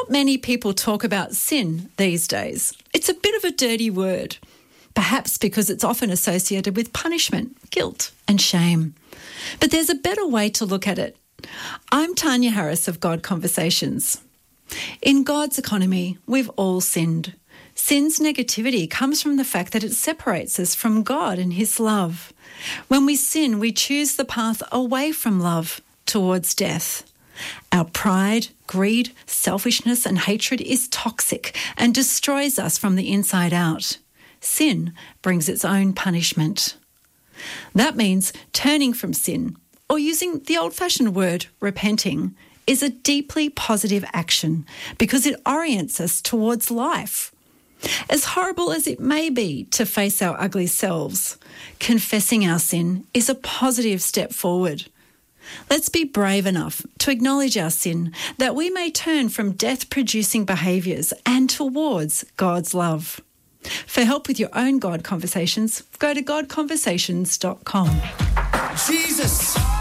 Not many people talk about sin these days. It's a bit of a dirty word, perhaps because it's often associated with punishment, guilt and shame. But there's a better way to look at it. I'm Tanya Harris of God Conversations. In God's economy, we've all sinned. Sin's negativity comes from the fact that it separates us from God and His love. When we sin, we choose the path away from love towards death. Our pride, greed, selfishness and hatred is toxic and destroys us from the inside out. Sin brings its own punishment. That means turning from sin, or using the old-fashioned word repenting, is a deeply positive action because it orients us towards life. As horrible as it may be to face our ugly selves, confessing our sin is a positive step forward. Let's be brave enough to acknowledge our sin, that we may turn from death-producing behaviours and towards God's love. For help with your own God Conversations, go to godconversations.com. Jesus!